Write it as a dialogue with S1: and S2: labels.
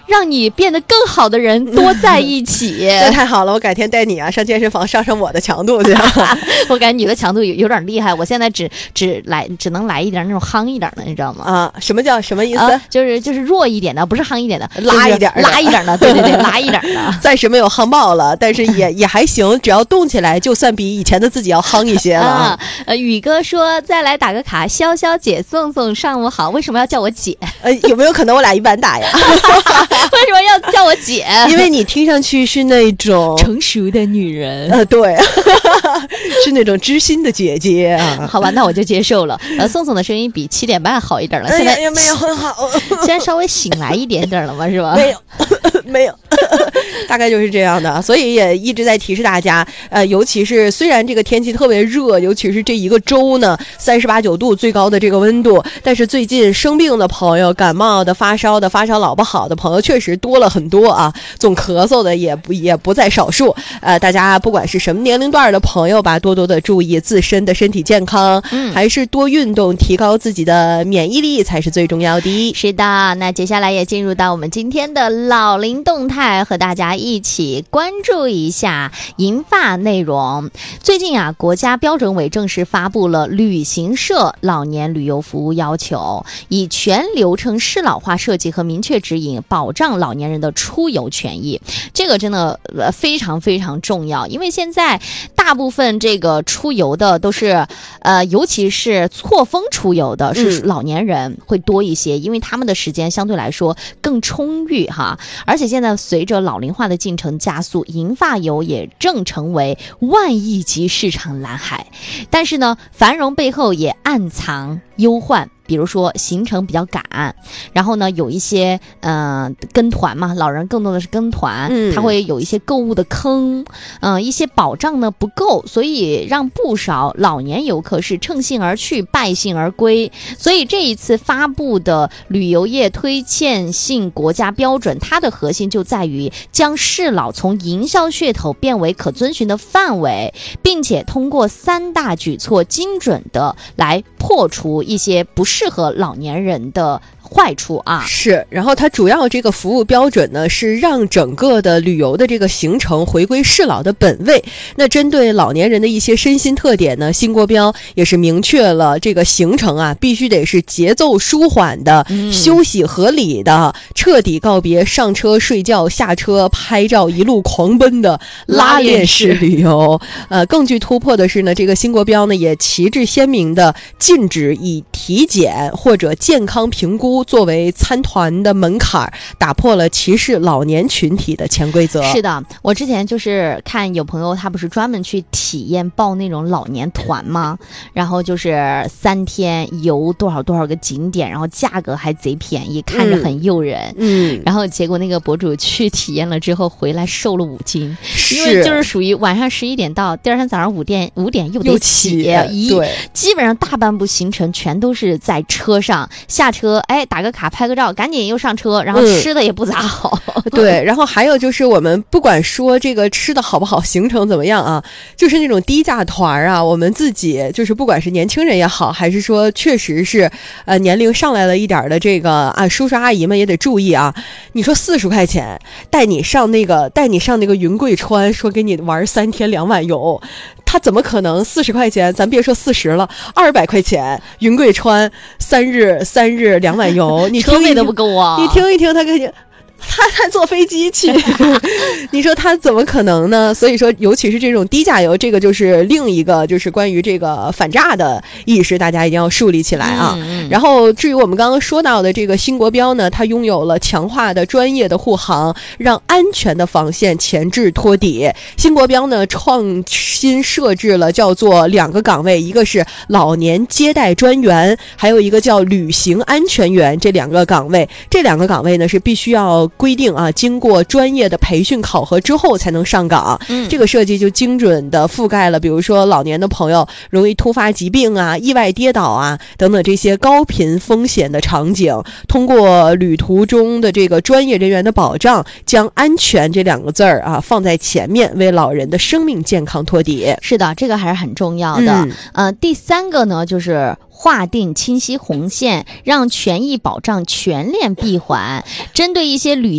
S1: 让你变得更好的人多在一起。
S2: 那太好了，我改天带你啊上健身房上我的强度去。
S1: 我感觉你的强度有点厉害，我现在只能来一点那种夯一点的，你知道吗？
S2: 啊，什么意思？
S1: 就是弱一点的，不是夯一点的，
S2: 拉一点
S1: 的，对，拉一点的。
S2: 暂时没有夯爆了，但是也还行，只要动起来，就算比以前的自己要夯一些了。
S1: 宇哥说再来打个卡，潇潇姐、宋宋上午好，为什么要叫我姐？
S2: 有没有可能我俩一般大呀？
S1: 为什么要叫我姐？
S2: 因为你听上去是那种
S1: 成熟的女人。
S2: 对，是那种知心的姐姐啊。
S1: 好吧，那我就接受了。宋宋的声音比7点半好一点了，现在
S2: 也没有很好，
S1: 现在稍微醒来一点点了嘛，是吧？
S2: 没有，大概就是这样的。所以也一直在提示大家，尤其是虽然这个天气特别热，尤其是这一个周呢，38、9度最高的这个温度，但是最近生病的朋友、感冒的、发烧的、发烧老不好的朋友确实多了很多啊，总咳嗽的也不在少数。大家不管是什么年龄段的朋友吧，多多的注意自身的身体健康，还是多运动，提高自己的免疫力才是最重要的。
S1: 是的，那接下来也进入到我们今天的老龄动态，和大家一起关注一下银发内容。最近啊，国家标准委正式发布了旅行社老年旅游服务要求，以全流程适老化设计和明确指引，保障老年人的出游权益。这个真的非常非常重要，因为现在大部分这个出游的都是尤其是错峰出游的是老年人会多一些，因为他们的时间相对来说更充裕哈。而且现在随着老龄化的进程加速，银发游也正成为万亿级市场蓝海。但是呢，繁荣背后也暗藏忧患。比如说行程比较赶，然后呢有一些跟团嘛，老人更多的是跟团，他会有一些购物的坑，一些保障呢不够，所以让不少老年游客是乘兴而去，败兴而归。所以这一次发布的旅游业推荐性国家标准，它的核心就在于将适老从营销噱头变为可遵循的范围，并且通过3大举措精准的来破除一些不适合老年人的坏处啊。
S2: 是，然后它主要这个服务标准呢，是让整个的旅游的这个行程回归适老的本位。那针对老年人的一些身心特点呢，新国标也是明确了这个行程啊，必须得是节奏舒缓的、休息合理的、彻底告别上车睡觉、下车拍照、一路狂奔的拉练式旅游。更具突破的是呢，这个新国标呢也旗帜鲜明的禁止以体检或者健康评估作为参团的门槛，打破了歧视老年群体的潜规则。
S1: 是的，我之前就是看有朋友他不是专门去体验报那种老年团吗？然后就是3天游多少个景点，然后价格还贼便宜，看着很诱人。然后结果那个博主去体验了之后回来瘦了5斤，因为就是属于晚上11点到，第二天早上5点又得起，
S2: 对，
S1: 基本上大半部行程全都是在车上，下车打个卡拍个照，赶紧又上车，然后吃的也不咋好。
S2: 对，然后还有就是我们不管说这个吃的好不好，行程怎么样啊，就是那种低价团啊，我们自己就是不管是年轻人也好，还是说确实是年龄上来了一点的这个叔叔阿姨们也得注意啊。你说40块钱带你上那个云贵川，说给你玩3天2晚游，他怎么可能40块钱？咱别说40了，200块钱云贵川3日2晚游，你
S1: 车费都不够啊！
S2: 你听一听，他跟你。他还坐飞机去，你说他怎么可能呢？所以说，尤其是这种低价游，这个就是另一个就是关于这个反诈的意识，大家一定要树立起来啊。然后，至于我们刚刚说到的这个新国标呢，它拥有了强化的专业的护航，让安全的防线前置托底。新国标呢，创新设置了叫做2个岗位，一个是老年接待专员，还有一个叫旅行安全员。这2个岗位，呢是必须要规定啊，经过专业的培训考核之后才能上岗。这个设计就精准的覆盖了，比如说老年的朋友容易突发疾病啊、意外跌倒啊等等这些高频风险的场景，通过旅途中的这个专业人员的保障，将安全这2个字啊放在前面，为老人的生命健康托底。
S1: 是的，这个还是很重要的。第3个呢，就是划定清晰红线，让权益保障全链闭环，针对一些旅